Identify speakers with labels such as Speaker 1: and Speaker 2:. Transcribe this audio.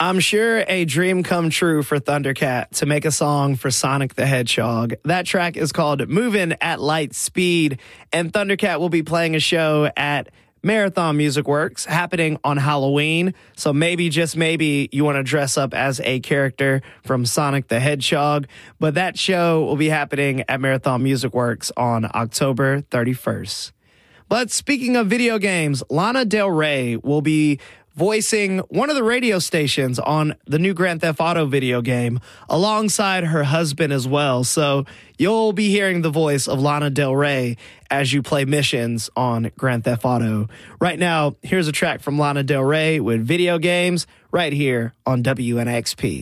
Speaker 1: I'm sure a dream come true for Thundercat to make a song for Sonic the Hedgehog. That track is called Movin' at Light Speed, and Thundercat will be playing a show at Marathon Music Works happening on Halloween. So maybe, just maybe, you want to dress up as a character from Sonic the Hedgehog. But that show will be happening at Marathon Music Works on October 31st. But speaking of video games, Lana Del Rey will be voicing one of the radio stations on the new Grand Theft Auto video game alongside her husband as well. So you'll be hearing the voice of Lana Del Rey as you play missions on Grand Theft Auto. Right now, here's a track from Lana Del Rey with video games right here on WNXP.